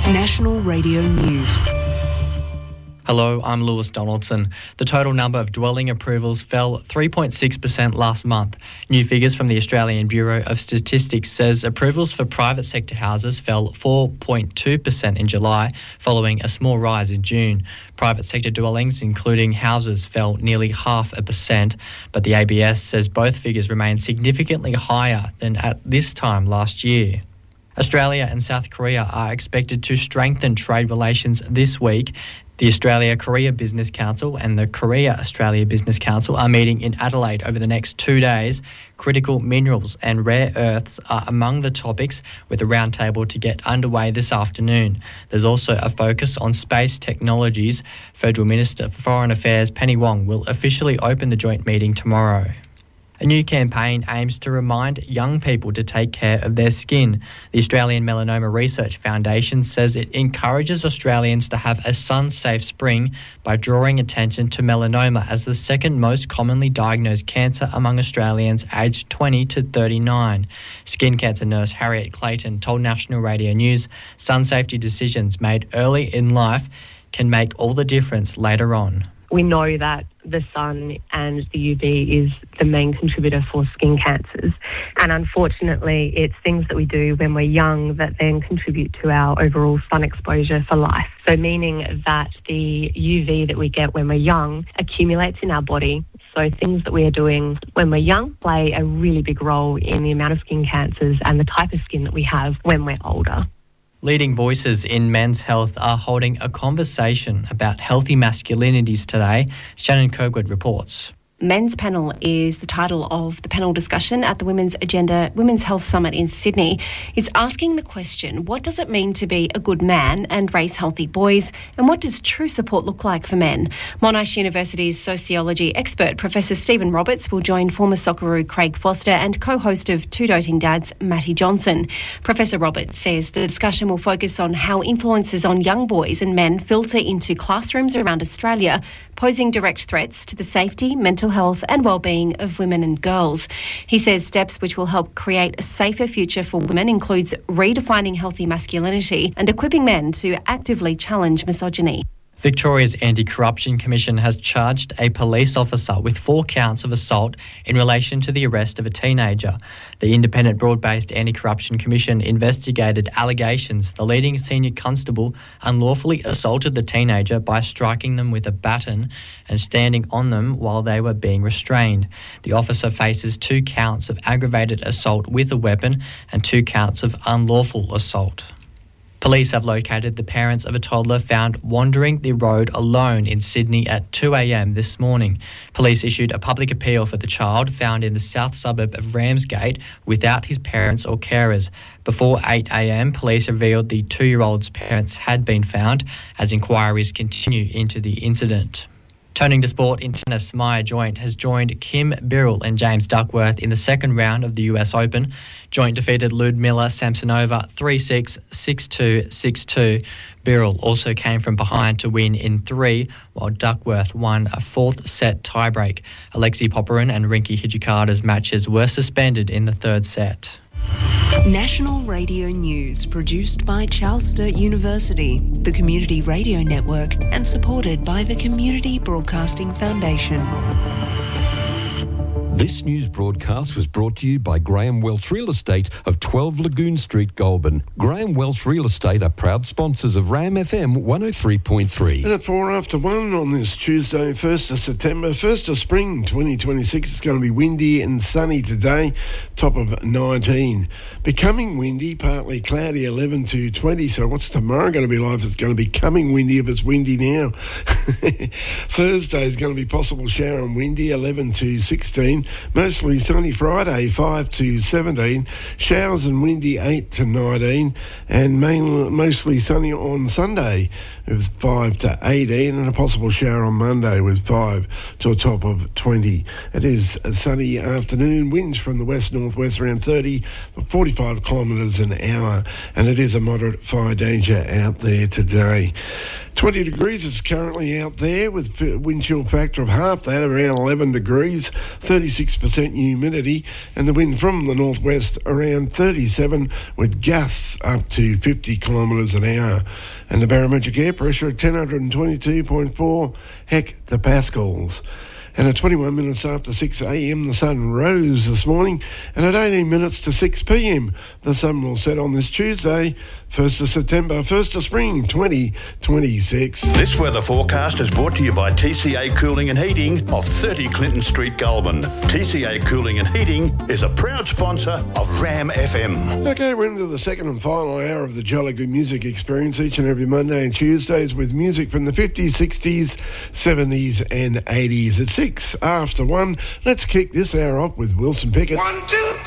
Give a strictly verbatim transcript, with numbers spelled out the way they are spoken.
National Radio News. Hello, I'm Lewis Donaldson. The total number of dwelling approvals fell three point six percent last month. New figures from the Australian Bureau of Statistics says approvals for private sector houses fell four point two percent in July, following a small rise in June. Private sector dwellings, including houses, fell nearly half a percent, but the A B S says both figures remain significantly higher than at this time last year. Australia and South Korea are expected to strengthen trade relations this week. The Australia-Korea Business Council and the Korea-Australia Business Council are meeting in Adelaide over the next two days. Critical minerals and rare earths are among the topics, with a roundtable to get underway this afternoon. There's also a focus on space technologies. Federal Minister for Foreign Affairs Penny Wong will officially open the joint meeting tomorrow. A new campaign aims to remind young people to take care of their skin. The Australian Melanoma Research Foundation says it encourages Australians to have a sun-safe spring by drawing attention to melanoma as the second most commonly diagnosed cancer among Australians aged twenty to thirty-nine. Skin cancer nurse Harriet Clayton told National Radio News sun safety decisions made early in life can make all the difference later on. We know that the sun and the U V is the main contributor for skin cancers. And unfortunately, it's things that we do when we're young that then contribute to our overall sun exposure for life. So meaning that the U V that we get when we're young accumulates in our body. So things that we are doing when we're young play a really big role in the amount of skin cancers and the type of skin that we have when we're older. Leading voices in men's health are holding a conversation about healthy masculinities today. Shannon Kirkwood reports. Men's Panel is the title of the panel discussion at the Women's Agenda Women's Health Summit in Sydney. It's asking the question, what does it mean to be a good man and raise healthy boys? And what does true support look like for men? Monash University's sociology expert, Professor Stephen Roberts, will join former Socceroo Craig Foster and co-host of Two Doting Dads, Matty Johnson. Professor Roberts says the discussion will focus on how influences on young boys and men filter into classrooms around Australia, posing direct threats to the safety, mental health and well-being of women and girls. He says steps which will help create a safer future for women includes redefining healthy masculinity and equipping men to actively challenge misogyny. Victoria's Anti-Corruption Commission has charged a police officer with four counts of assault in relation to the arrest of a teenager. The independent broad-based Anti-Corruption Commission investigated allegations the leading senior constable unlawfully assaulted the teenager by striking them with a baton and standing on them while they were being restrained. The officer faces two counts of aggravated assault with a weapon and two counts of unlawful assault. Police have located the parents of a toddler found wandering the road alone in Sydney at two a.m. this morning. Police issued a public appeal for the child found in the south suburb of Ramsgate without his parents or carers. Before eight a.m, police revealed the two-year-old's parents had been found as inquiries continue into the incident. Turning to sport, in tennis, Maya Joint has joined Kim Birrell and James Duckworth in the second round of the U S Open. Joint defeated Ludmila Samsonova three six, six two, six two. Birrell also came from behind to win in three, while Duckworth won a fourth set tiebreak. Alexei Popyrin and Rinky Hijikata's matches were suspended in the third set. National Radio News, produced by Charles Sturt University, the Community Radio Network, and supported by the Community Broadcasting Foundation. This news broadcast was brought to you by Graham Welch Real Estate of twelve Lagoon Street, Goulburn. Graham Welch Real Estate are proud sponsors of RAM F M one oh three point three. And at four after one on this Tuesday, first of September, first of spring twenty twenty-six. It's going to be windy and sunny today, top of nineteen. Becoming windy, partly cloudy, eleven to twenty. So what's tomorrow going to be like? It's going to be coming windy if it's windy now. Thursday is going to be possible shower and windy, eleven to sixteen. Mostly sunny Friday, five to seventeen. Showers and windy, eight to nineteen. And mainly, mostly sunny on Sunday with five to eighteen. And a possible shower on Monday with five to a top of twenty. It is a sunny afternoon. Winds from the west-northwest around thirty, forty-five kilometres an hour. And it is a moderate fire danger out there today. twenty degrees is currently out there with wind chill factor of half that, around eleven degrees, thirty-six percent humidity, and the wind from the northwest around thirty-seven with gusts up to fifty kilometres an hour. And the barometric air pressure at ten twenty-two point four hectopascals. And at twenty-one minutes after six a.m, the sun rose this morning, and at eighteen minutes to six p.m, the sun will set on this Tuesday, first of September, first of spring, twenty twenty-six. This weather forecast is brought to you by T C A Cooling and Heating of thirty Clinton Street, Goulburn. T C A Cooling and Heating is a proud sponsor of Ram F M. Okay, we're into the second and final hour of the Jolly Good Music Experience each and every Monday and Tuesdays with music from the fifties, sixties, seventies and eighties. At six after one, let's kick this hour off with Wilson Pickett. One, two,